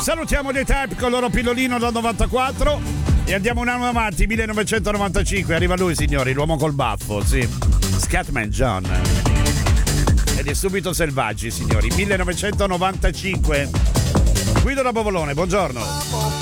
Salutiamo dei Type con il loro pillolino dal 94 e andiamo un anno avanti, 1995. Arriva lui, signori, l'uomo col baffo, sì. Scatman John. Ed è Subito Selvaggi, signori, 1995. Guido da Bovolone, buongiorno.